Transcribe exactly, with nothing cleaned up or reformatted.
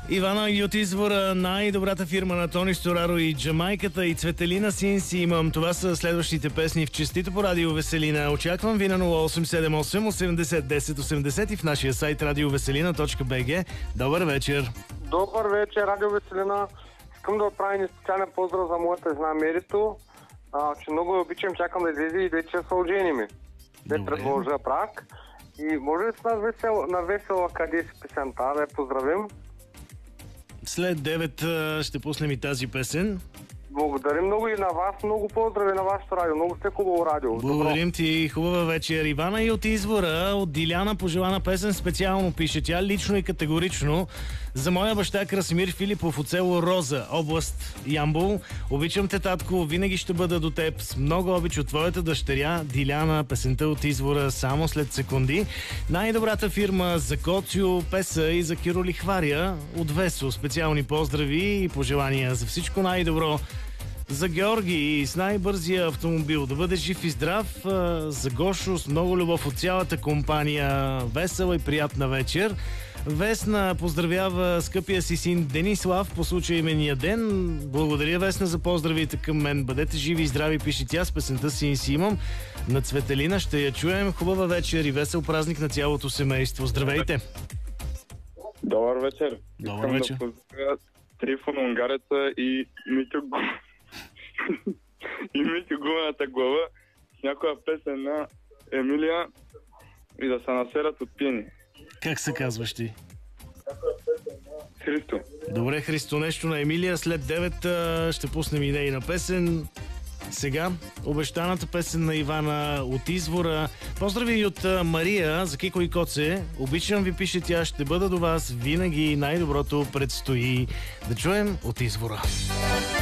Ивана и от извора най-добрата фирма на Тони Стораро и Джамайката и Цветелина Син си имам. Това са следващите песни в Честито по Радио Веселина. Очаквам ви на нула осем седем осем осемдесет десет осемдесет и в нашия сайт радиовеселина точка би джи. Добър вечер! Добър вечер, Радио Веселина. Искам да отправя един специален поздрав за моята жена Мерито, а, че много я обичам, чакам да излезе и вече са оженими. Те предложа брак. И може ли с нас весел, на весела къде си песента, да я поздравим? След девет ще пуснем и тази песен. Благодарим много и на вас. Много поздрави на вашето радио. Много сте хубаво радио. Благодарим ти. Хубава вечер. Ивана и от извора, от Диляна пожелана песен специално пише тя, лично и категорично. За моя баща Красимир Филипов от село Роза, област Ямбол. Обичам те, татко, винаги ще бъда до теб. С много обич от твоята дъщеря Диляна. Песента от извора само след секунди. Най-добрата фирма за Коцио, Песа и за Киро Лихвария от Весо. Специални поздрави и пожелания за всичко най-добро. За Георги с най-бързия автомобил. Да бъде жив и здрав. За Гошо с много любов от цялата компания. Весела и приятна вечер. Весна поздравява скъпия си син Денислав по случай имения ден. Благодаря, Весна, за поздравите към мен. Бъдете живи и здрави, пише тя с песента Син си имам. На Цветелина ще я чуем. Хубава вечер и весел празник на цялото семейство. Здравейте! Добър вечер! Добър вечер! Да поздравя Трифон Унгареца и Митю и Митю Гумената глава с някоя песен на Емилия и да се насерат от пиени. Как се казваш ти? Христо. Добре, Христо, нещо на Емилия. След девет ще пуснем и нейна песен. Сега обещаната песен на Ивана от извора. Поздрави и от Мария за Кико и Коце. Обичам ви, пише тя, ще бъда до вас винаги. Най-доброто предстои. Да чуем от извора.